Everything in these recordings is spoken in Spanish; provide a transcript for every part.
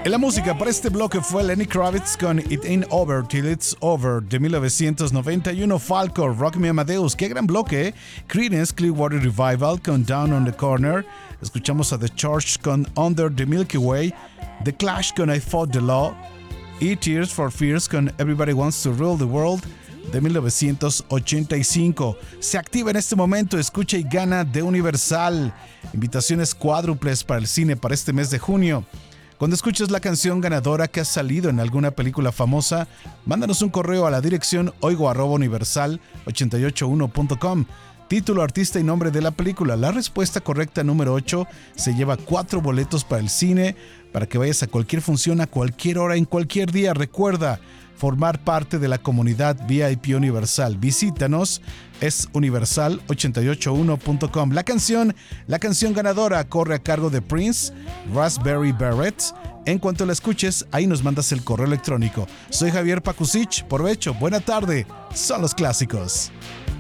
En la música para este bloque fue Lenny Kravitz con It Ain't Over Till It's Over de 1991, Falco, Rock Me Amadeus, qué gran bloque, ¿eh? Creedence Clearwater Revival con Down on the Corner, escuchamos a The Church con Under the Milky Way, The Clash con I Fought the Law y Tears for Fears con Everybody Wants to Rule the World de 1985. Se activa en este momento Escucha y Gana de Universal, invitaciones cuádruples para el cine para este mes de junio. Cuando escuches la canción ganadora que ha salido en alguna película famosa, mándanos un correo a la dirección oigo@universal881.com. Título, artista y nombre de la película. La respuesta correcta número 8 se lleva 4 boletos para el cine para que vayas a cualquier función, a cualquier hora, en cualquier día. Recuerda formar parte de la comunidad VIP Universal. Visítanos, es universal881.com. La canción ganadora corre a cargo de Prince, Raspberry Beret. En cuanto la escuches, ahí nos mandas el correo electrónico. Soy Javier Pakusich, provecho, buena tarde, son los clásicos.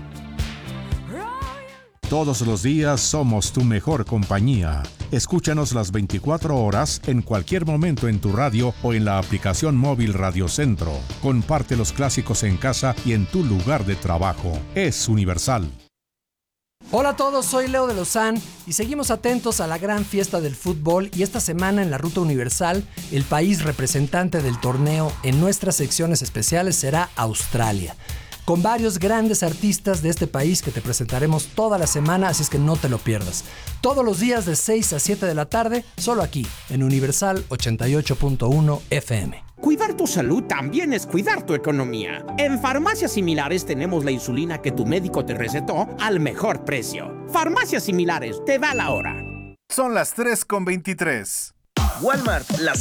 Todos los días somos tu mejor compañía. Escúchanos las 24 horas en cualquier momento en tu radio o en la aplicación móvil Radio Centro. Comparte los clásicos en casa y en tu lugar de trabajo. Es Universal. Hola a todos, soy Leo de Lozán y seguimos atentos a la gran fiesta del fútbol, y esta semana en la Ruta Universal, el país representante del torneo en nuestras secciones especiales será Australia, con varios grandes artistas de este país que te presentaremos toda la semana, así es que no te lo pierdas. Todos los días de 6 a 7 de la tarde, solo aquí, en Universal 88.1 FM. Cuidar tu salud también es cuidar tu economía. En Farmacias Similares tenemos la insulina que tu médico te recetó al mejor precio. Farmacias Similares, te da la hora. Son las 3:23. Walmart, la